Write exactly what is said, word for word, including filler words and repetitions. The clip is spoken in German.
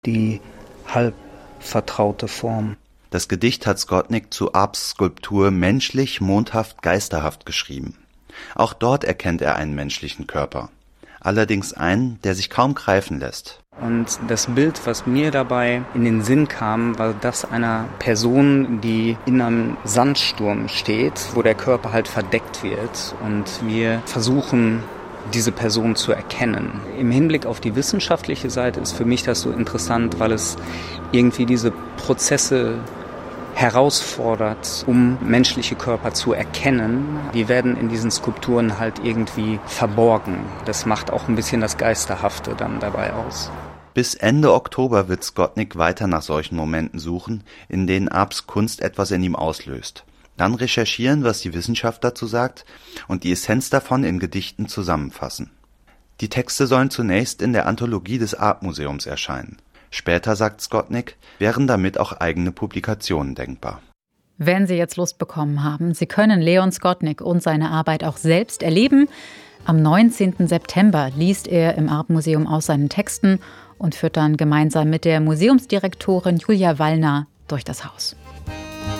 die halb vertraute Form. Das Gedicht hat Zgodnik zu Arps Skulptur menschlich, mondhaft, geisterhaft geschrieben. Auch dort erkennt er einen menschlichen Körper. Allerdings einen, der sich kaum greifen lässt. Und das Bild, was mir dabei in den Sinn kam, war das einer Person, die in einem Sandsturm steht, wo der Körper halt verdeckt wird. Und wir versuchen, diese Person zu erkennen. Im Hinblick auf die wissenschaftliche Seite ist für mich das so interessant, weil es irgendwie diese Prozesse herausfordert, um menschliche Körper zu erkennen. Die werden in diesen Skulpturen halt irgendwie verborgen. Das macht auch ein bisschen das Geisterhafte dann dabei aus. Bis Ende Oktober wird Zgodnik weiter nach solchen Momenten suchen, in denen Arps Kunst etwas in ihm auslöst. Dann recherchieren, was die Wissenschaft dazu sagt, und die Essenz davon in Gedichten zusammenfassen. Die Texte sollen zunächst in der Anthologie des Artmuseums erscheinen. Später, sagt Zgodnik, wären damit auch eigene Publikationen denkbar. Wenn Sie jetzt Lust bekommen haben, Sie können Leon Zgodnik und seine Arbeit auch selbst erleben. Am neunzehnten September liest er im Artmuseum aus seinen Texten und führt dann gemeinsam mit der Museumsdirektorin Julia Wallner durch das Haus.